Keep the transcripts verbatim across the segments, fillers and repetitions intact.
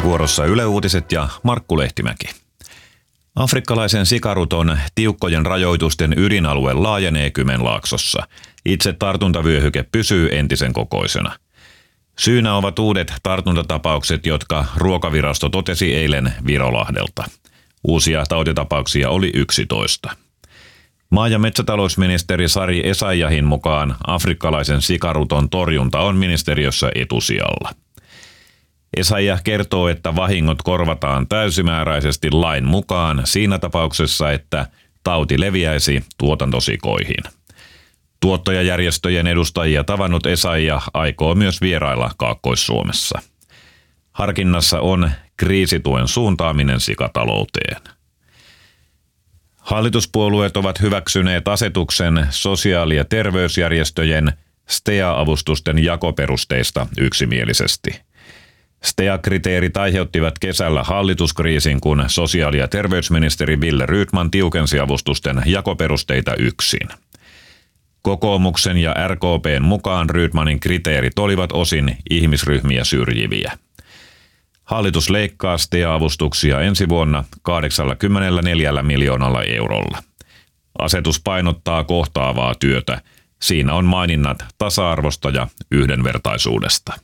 Vuorossa Yle Uutiset ja Markku Lehtimäki. Afrikkalaisen sikaruton tiukkojen rajoitusten ydinalue laajenee Kymenlaaksossa. Itse tartuntavyöhyke pysyy entisen kokoisena. Syynä ovat uudet tartuntatapaukset, jotka Ruokavirasto totesi eilen Virolahdelta. Uusia tautitapauksia oli yksitoista. Maa- ja metsätalousministeri Sari Essayahin mukaan afrikkalaisen sikaruton torjunta on ministeriössä etusijalla. Essayah kertoo, että vahingot korvataan täysimääräisesti lain mukaan siinä tapauksessa, että tauti leviäisi tuotantosikoihin. Tuottajajärjestöjen edustajia tavannut Essayah aikoo myös vierailla Kaakkois-Suomessa. Harkinnassa on kriisituen suuntaaminen sikatalouteen. Hallituspuolueet ovat hyväksyneet asetuksen sosiaali- ja terveysjärjestöjen S T E A-avustusten jakoperusteista yksimielisesti. S T E A-kriteerit aiheuttivat kesällä hallituskriisin, kun sosiaali- ja terveysministeri Wille Rydman tiukensi avustusten jakoperusteita yksin. Kokoomuksen ja R K P:n mukaan Rydmanin kriteerit olivat osin ihmisryhmiä syrjiviä. Hallitus leikkaa S T E A-avustuksia ensi vuonna kahdeksankymmentäneljä miljoonalla eurolla. Asetus painottaa kohtaavaa työtä. Siinä on maininnat tasa-arvosta ja yhdenvertaisuudesta.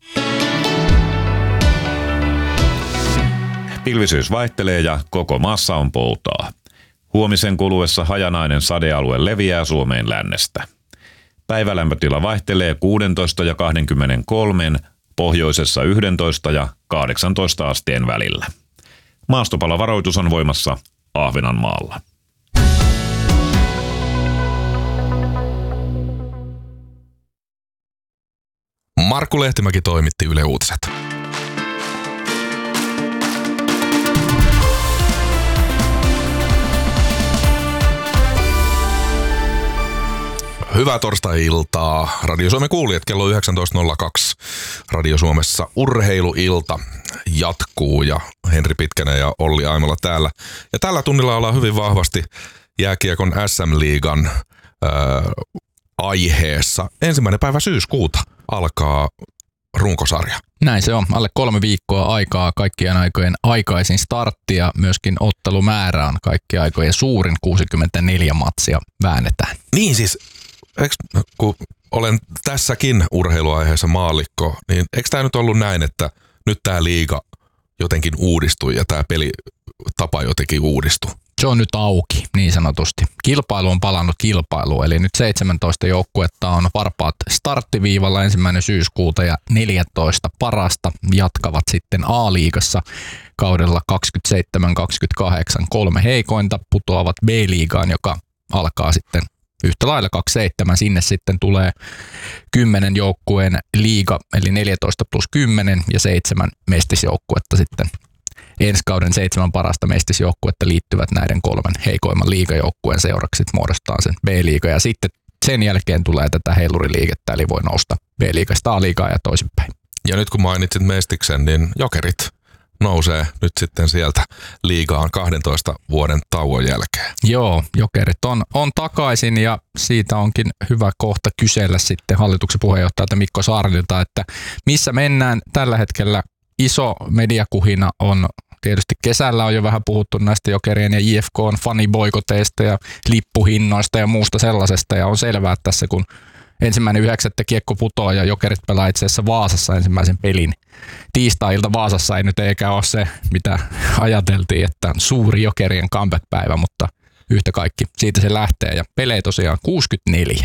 Pilvisyys vaihtelee ja koko maassa on poutaa. Huomisen kuluessa hajanainen sadealue leviää Suomeen lännestä. Päivälämpötila vaihtelee kuusitoista ja kaksikymmentäkolme, pohjoisessa yksitoista ja kahdeksantoista asteen välillä. Maastopalovaroitus on voimassa Ahvenanmaalla. Markku Lehtimäki toimitti Yle Uutiset. Hyvää torstai-iltaa. Radio Suomen kuulijat kello yhdeksäntoista nolla kaksi. Radio Suomessa urheiluilta jatkuu ja Henri Pitkänen ja Olli Aimola täällä. Ja tällä tunnilla ollaan hyvin vahvasti jääkiekon S M-liigan äh, aiheessa. Ensimmäinen päivä syyskuuta alkaa runkosarja. Näin se on. Alle kolme viikkoa aikaa kaikkien aikojen aikaisin startti ja myöskin ottelumäärä on kaikkien aikojen suurin, kuusikymmentäneljä matsia väännetään. Niin siis, eikö, kun olen tässäkin urheiluaiheessa maallikko, niin eikö tämä nyt ollut näin, että nyt tämä liiga jotenkin uudistui ja tämä pelitapa jotenkin uudistui? Se on nyt auki, niin sanotusti. Kilpailu on palannut kilpailuun, eli nyt seitsemäntoista joukkuetta on varpaat starttiviivalla ensimmäinen syyskuuta ja neljätoista parasta jatkavat sitten A-liigassa kaudella kaksikymmentäseitsemän kaksikymmentäkahdeksan. Kolme heikointa putoavat B-liigaan, joka alkaa sitten yhtä lailla kaksikymmentäseitsemän. Sinne sitten tulee kymmenen joukkueen liiga, eli neljätoista plus kymmenen ja seitsemän mestisjoukkuetta sitten. Ensi kauden seitsemän parasta mestisjoukkuetta liittyvät näiden kolmen heikoimman liigajoukkueen seuraksi, muodostaa sen B-liiga ja sitten sen jälkeen tulee tätä heiluriliikettä, eli voi nousta B-liigasta A-liigaa ja toisinpäin. Ja nyt kun mainitsit Mestiksen, niin Jokerit nousee nyt sitten sieltä liigaan kahdentoista vuoden tauon jälkeen. Joo, Jokerit on, on takaisin ja siitä onkin hyvä kohta kysellä sitten hallituksen puheenjohtajalta Mikko Saarilta, että missä mennään tällä hetkellä. Iso mediakuhina on tietysti kesällä on jo vähän puhuttu näistä Jokerien ja J F K:n faniboikoteista ja lippuhinnoista ja muusta sellaisesta. Ja on selvää, että tässä kun ensimmäinen yhdeksättä kiekko putoaa ja Jokerit pelaa itse asiassa Vaasassa ensimmäisen pelin. Tiistai-ilta Vaasassa ei nyt eikä ole se, mitä ajateltiin, että on suuri Jokerien comeback-päivä, mutta yhtä kaikki siitä se lähtee. Ja pelejä tosiaan kuusikymmentäneljä.